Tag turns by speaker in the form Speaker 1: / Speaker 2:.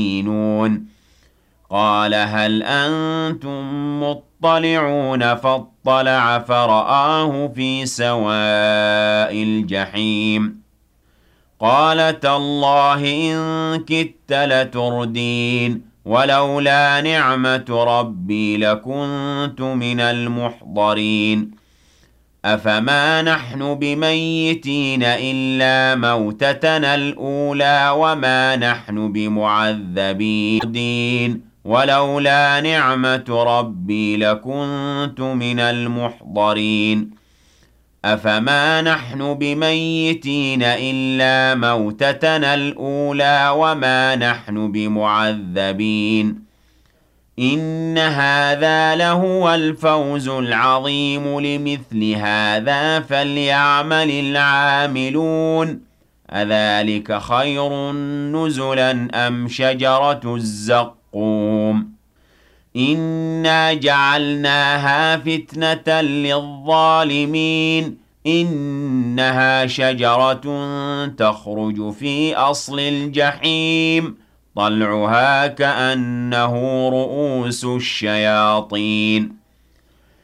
Speaker 1: يُؤْمِنُونَ قال هل أنتم مطلعون فاطلع فرآه في سواء الجحيم قال تالله إن كدت لتردين ولولا نعمة ربي لكنت من المحضرين أفما نحن بميتين إلا موتتنا الأولى وما نحن بمعذبين ولولا نعمة ربي لكنت من المحضرين أفما نحن بميتين إلا موتتنا الأولى وما نحن بمعذبين إن هذا لهو الفوز العظيم لمثل هذا فليعمل العاملون أذلك خير نزلا أم شجرة الزقوم إنا جعلناها فتنة للظالمين إنها شجرة تخرج في أصل الجحيم طلعها كأنه رؤوس الشياطين